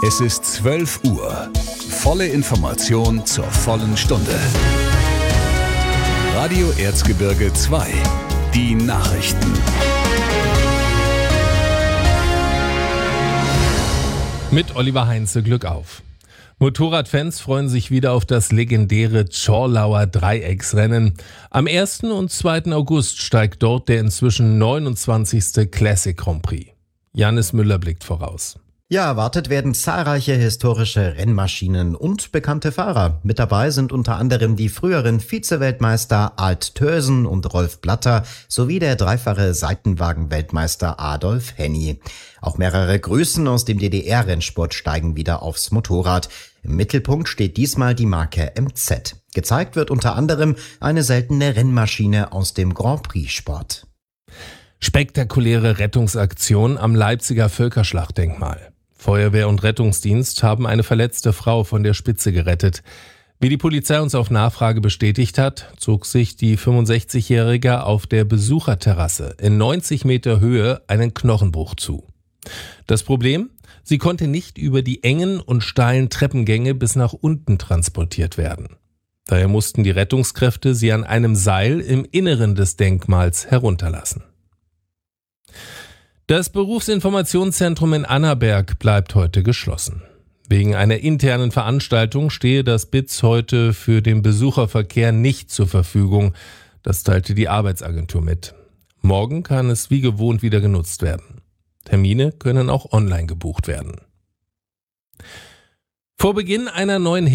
Es ist 12 Uhr. Volle Information zur vollen Stunde. Radio Erzgebirge 2. Die Nachrichten. Mit Oliver Heinze, Glück auf. Motorradfans freuen sich wieder auf das legendäre Zschorlauer Dreiecksrennen. Am 1. und 2. August steigt dort der inzwischen 29. Classic Grand Prix. Janis Müller blickt voraus. Ja, erwartet werden zahlreiche historische Rennmaschinen und bekannte Fahrer. Mit dabei sind unter anderem die früheren Vize-Weltmeister Alt Thösen und Rolf Blatter sowie der dreifache Seitenwagen-Weltmeister Adolf Henny. Auch mehrere Größen aus dem DDR-Rennsport steigen wieder aufs Motorrad. Im Mittelpunkt steht diesmal die Marke MZ. Gezeigt wird unter anderem eine seltene Rennmaschine aus dem Grand Prix-Sport. Spektakuläre Rettungsaktion am Leipziger Völkerschlachtdenkmal. Feuerwehr und Rettungsdienst haben eine verletzte Frau von der Spitze gerettet. Wie die Polizei uns auf Nachfrage bestätigt hat, zog sich die 65-Jährige auf der Besucherterrasse in 90 Meter Höhe einen Knochenbruch zu. Das Problem? Sie konnte nicht über die engen und steilen Treppengänge bis nach unten transportiert werden. Daher mussten die Rettungskräfte sie an einem Seil im Inneren des Denkmals herunterlassen. Das Berufsinformationszentrum in Annaberg bleibt heute geschlossen. Wegen einer internen Veranstaltung stehe das BIZ heute für den Besucherverkehr nicht zur Verfügung. Das teilte die Arbeitsagentur mit. Morgen kann es wie gewohnt wieder genutzt werden. Termine können auch online gebucht werden. Vor Beginn einer neuen